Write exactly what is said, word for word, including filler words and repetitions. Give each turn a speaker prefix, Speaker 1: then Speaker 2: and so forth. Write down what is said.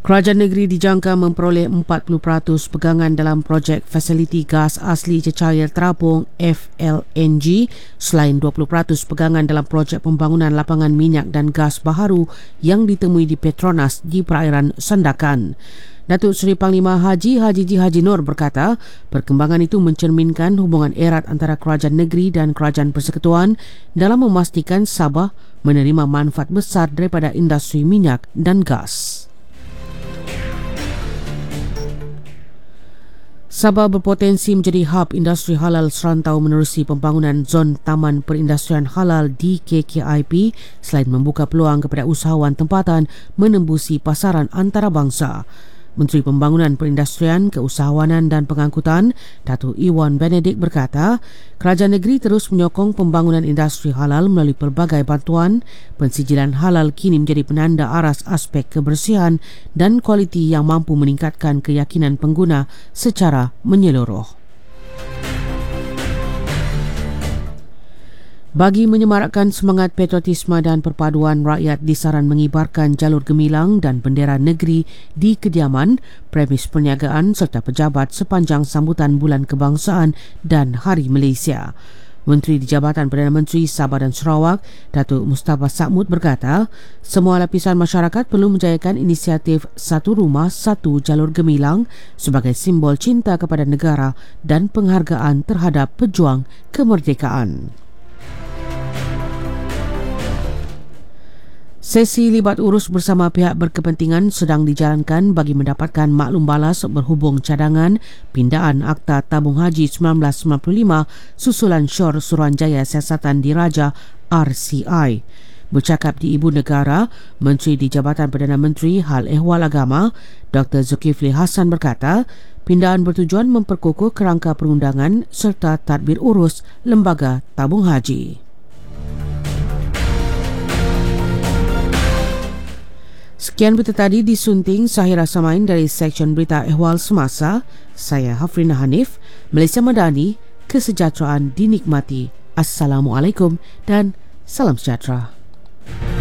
Speaker 1: Kerajaan negeri dijangka memperoleh empat puluh peratus pegangan dalam projek fasiliti gas asli cecair terapung F L N G selain dua puluh peratus pegangan dalam projek pembangunan lapangan minyak dan gas baharu yang ditemui di Petronas di perairan Sandakan. Datuk Seri Panglima Haji Haji Ji Haji Nur berkata, perkembangan itu mencerminkan hubungan erat antara kerajaan negeri dan kerajaan persekutuan dalam memastikan Sabah menerima manfaat besar daripada industri minyak dan gas. Sabah berpotensi menjadi hub industri halal serantau menerusi pembangunan zon Taman Perindustrian Halal D K K I P selain membuka peluang kepada usahawan tempatan menembusi pasaran antarabangsa. Menteri Pembangunan Perindustrian, Keusahawanan dan Pengangkutan, Datuk Iwan Benedict berkata, kerajaan negeri terus menyokong pembangunan industri halal melalui pelbagai bantuan. Pensijilan halal kini menjadi penanda aras aspek kebersihan dan kualiti yang mampu meningkatkan keyakinan pengguna secara menyeluruh. Bagi menyemarakkan semangat patriotisme dan perpaduan, rakyat disaran mengibarkan jalur gemilang dan bendera negeri di kediaman, premis perniagaan serta pejabat sepanjang sambutan Bulan Kebangsaan dan Hari Malaysia. Menteri di Jabatan Perdana Menteri Sabah dan Sarawak, Datuk Mustafa Sakmud berkata, semua lapisan masyarakat perlu menjayakan inisiatif Satu Rumah, Satu Jalur Gemilang sebagai simbol cinta kepada negara dan penghargaan terhadap pejuang kemerdekaan. Sesi libat urus bersama pihak berkepentingan sedang dijalankan bagi mendapatkan maklum balas berhubung cadangan pindaan Akta Tabung Haji sembilan belas sembilan puluh lima susulan Syur Suruhanjaya Siasatan Diraja R C I. Bercakap di Ibu Negara, Menteri di Jabatan Perdana Menteri Hal Ehwal Agama, Doktor Zulkifli Hassan berkata, pindaan bertujuan memperkukuh kerangka perundangan serta tadbir urus lembaga tabung haji. Sekian berita tadi disunting Sahira Samain dari Seksyen Berita Ehwal Semasa. Saya Hafrina Hanif. Malaysia Madani, kesejahteraan dinikmati. Assalamualaikum dan salam sejahtera.